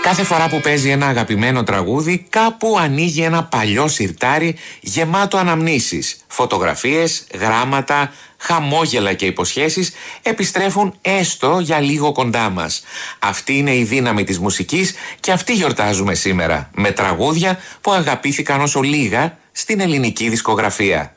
Κάθε φορά που παίζει ένα αγαπημένο τραγούδι, κάπου ανοίγει ένα παλιό σιρτάρι γεμάτο αναμνήσεις. Φωτογραφίες, γράμματα, χαμόγελα και υποσχέσεις επιστρέφουν έστω για λίγο κοντά μας. Αυτή είναι η δύναμη της μουσικής και αυτή γιορτάζουμε σήμερα, με τραγούδια που αγαπήθηκαν όσο λίγα στην ελληνική δισκογραφία.